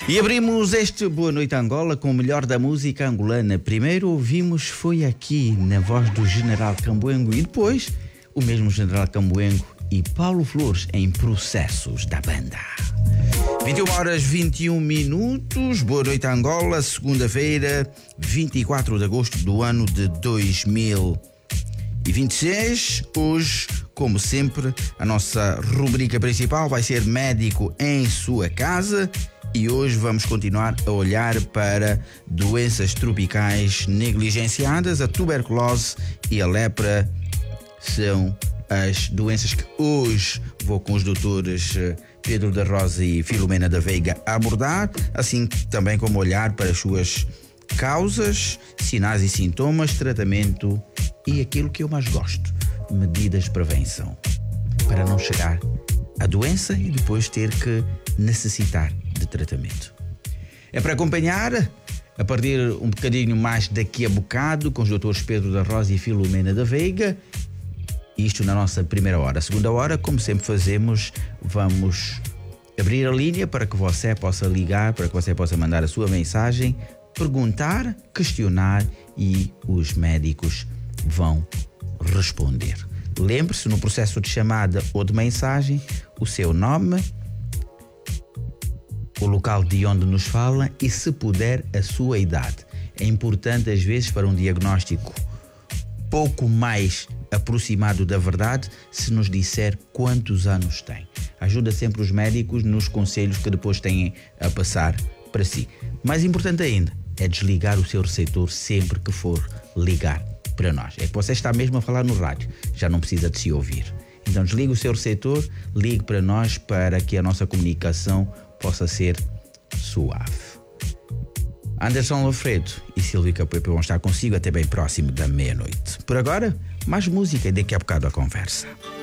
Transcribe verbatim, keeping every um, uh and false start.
E abrimos este Boa Noite Angola com o melhor da música angolana. Primeiro ouvimos Foi Aqui, na voz do General Cambuengo, e depois o mesmo General Cambuengo e Paulo Flores em Processos da Banda. vinte e uma horas vinte e um minutos, Boa Noite Angola, segunda-feira, vinte e quatro de agosto do ano de dois mil e vinte e seis. Hoje, como sempre, a nossa rubrica principal vai ser Médico em Sua Casa. E hoje vamos continuar a olhar para doenças tropicais negligenciadas. A tuberculose e a lepra são as doenças que hoje vou com os doutores Pedro da Rosa e Filomena da Veiga abordar, assim também como olhar para as suas causas, sinais e sintomas, tratamento e aquilo que eu mais gosto, medidas de prevenção, para não chegar à doença e depois ter que necessitar de tratamento. É para acompanhar a partir um bocadinho mais daqui a bocado com os doutores Pedro da Rosa e Filomena da Veiga. Isto na nossa primeira hora. A segunda hora, como sempre fazemos, vamos abrir a linha para que você possa ligar, para que você possa mandar a sua mensagem, perguntar, questionar e os médicos vão responder. Lembre-se, no processo de chamada ou de mensagem, o seu nome, o local de onde nos fala e, se puder, a sua idade. É importante, às vezes, para um diagnóstico pouco mais aproximado da verdade, se nos disser quantos anos tem. Ajuda sempre os médicos nos conselhos que depois têm a passar para si. Mais importante ainda é desligar o seu receptor sempre que for ligar para nós. É que você está mesmo a falar no rádio, já não precisa de se ouvir. Então desligue o seu receptor, ligue para nós para que a nossa comunicação possa ser suave. Anderson Lofredo e Silvio Capoeira vão estar consigo até bem próximo da meia-noite. Por agora, mais música e daqui a bocado a conversa.